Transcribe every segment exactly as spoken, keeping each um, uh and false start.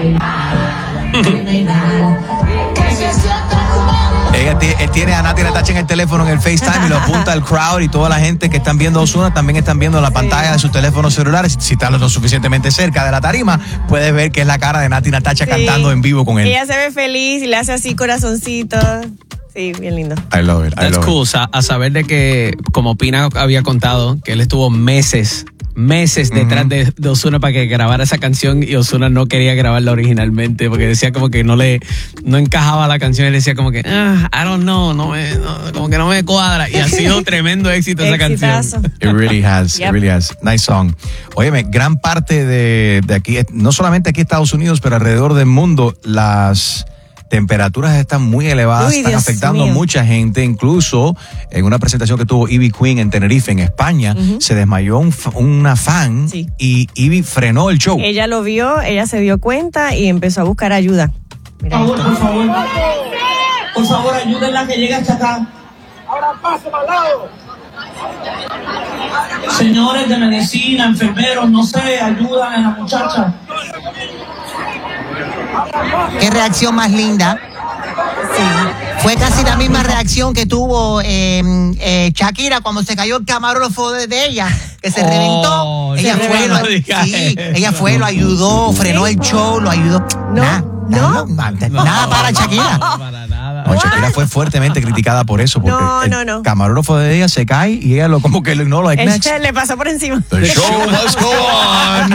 Ella t- él tiene a Nati Natacha en el teléfono en el FaceTime y lo apunta al crowd, y toda la gente que están viendo a Ozuna también están viendo la pantalla de sus teléfonos celulares. Si están lo suficientemente cerca de la tarima, puedes ver que es la cara de Nati Natacha, sí, cantando en vivo con él. Ella se ve feliz y le hace así corazoncitos. Sí, bien lindo. I love it. I That's love cool. it. A, a saber de que, como Pina había contado, que él estuvo meses, meses detrás uh-huh. de, de Ozuna para que grabara esa canción, y Ozuna no quería grabarla originalmente porque decía como que no le no encajaba la canción. Él decía como que, ah, I don't know, no me, no, como que no me cuadra. Y ha sido tremendo éxito esa canción. It really has, yep. It really has. Nice song. Óyeme, gran parte de, de aquí, no solamente aquí en Estados Unidos, pero alrededor del mundo, las temperaturas están muy elevadas, Uy, están Dios afectando mío. a mucha gente. Incluso en una presentación que tuvo Ivy Queen en Tenerife, en España, uh-huh. se desmayó un, una fan, sí. y Ivy frenó el show. Ella lo vio, ella se dio cuenta y empezó a buscar ayuda. Mira por favor, por favor, por favor, ayúdenla que llegue hasta acá. Ahora pase al lado. Señores de medicina, enfermeros, no sé, ayudan a la muchacha. Qué reacción más linda. Sí. Fue casi la misma reacción que tuvo eh, eh, Shakira cuando se cayó el camarógrafo de, de ella, que se oh, reventó. Ella se fue, lo, sí, ella fue, lo ayudó, frenó el show, lo ayudó. No, nada, no, nada, no, nada para Shakira. No, para nada. No, Shakira fue fuertemente criticada por eso, porque no, el no, no. camarógrafo de ella se cae y ella lo como que lo ignora. Like, este le pasó por encima. The show must go on.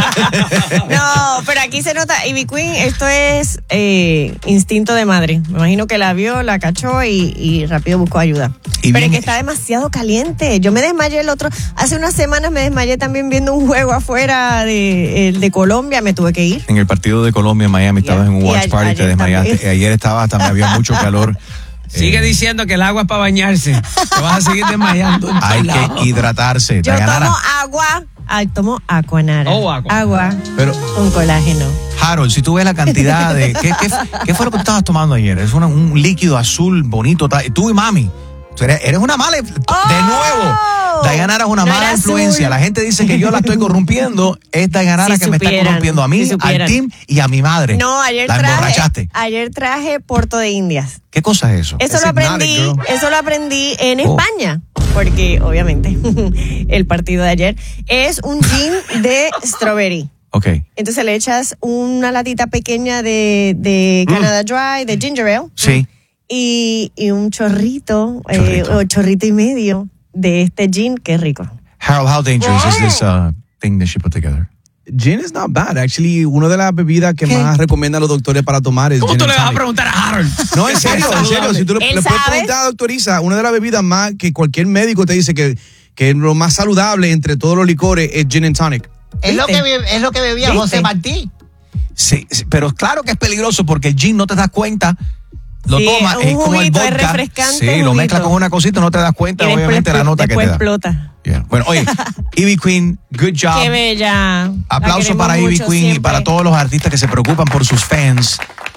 No, pero aquí se nota, Ivy Queen, esto es eh, instinto de madre. Me imagino que la vio, la cachó y, y rápido buscó ayuda. Y pero bien, es que está demasiado caliente. Yo me desmayé el otro, hace unas semanas me desmayé también viendo un juego afuera de, de Colombia, me tuve que ir. En el partido de Colombia en Miami, yeah. estabas en un watch party, ayer te desmayaste. También. Ayer estaba, también había mucho calor. Sigue eh, diciendo que el agua es para bañarse. Te vas a seguir desmayando. Hay que hidratarse. Yo Dayanara. tomo agua. Ay, tomo Aquanara. Oh, agua. Agua. Pero, con colágeno. Harold, si tú ves la cantidad de... ¿Qué, qué, qué fue lo que tú estabas tomando ayer? Es una, un líquido azul bonito. Tú y mami. Tú eres, eres una mala... Oh, de nuevo. Dayanara es una no mala influencia. Azul. La gente dice que yo la estoy corrompiendo. Es Dayanara si que supieran, me está corrompiendo a mí, si al team y a mi madre. No, ayer la traje... emborrachaste. Ayer traje Porto de Indias. ¿Qué cosa es eso? Eso lo aprendí, eso lo aprendí en oh. España. Porque, obviamente, el partido de ayer es un gin de strawberry. Ok. Entonces le echas una latita pequeña de, de Canada Dry, de ginger ale. Sí. Y, y un chorrito, chorrito. Eh, o chorrito y medio de este gin, que rico. Harold, how dangerous is this uh, thing that she put together? Gin is not bad. Actually, una de las bebidas que ¿Qué? más recomiendan los doctores para tomar es ¿Cómo gin tú le vas tonic. a preguntar a Harold? No, en serio, en serio. Si tú le, le puedes preguntar a la doctoriza, una de las bebidas más que cualquier médico te dice que, que lo más saludable entre todos los licores es gin and tonic. Es lo que, es lo que bebía ¿Viste? José Martí. Sí, sí, pero claro que es peligroso porque el gin no te das cuenta. Lo sí, tomas, es como el vodka. Es refrescante. Sí, juguito. Lo mezclas con una cosita, no te das cuenta, y obviamente, la nota que te da. explota. Yeah. Bueno, oye, Ivy Queen, good job. Qué bella. Aplauso para Ivy Queen siempre. Y para todos los artistas que se preocupan por sus fans.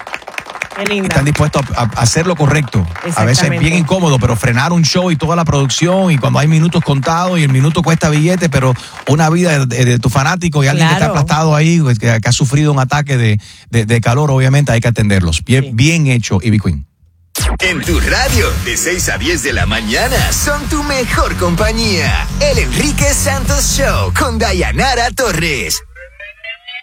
Qué linda. Están dispuestos a, a hacer lo correcto. A veces es bien incómodo, pero frenar un show y toda la producción y cuando hay minutos contados y el minuto cuesta billete, pero una vida de, de tu fanático y alguien claro. que está aplastado ahí, que, que ha sufrido un ataque de, de, de calor, obviamente hay que atenderlos. Bien, sí. bien hecho, Ivy Queen. En tu radio, de seis a diez de la mañana, son tu mejor compañía. El Enrique Santos Show con Dayanara Torres.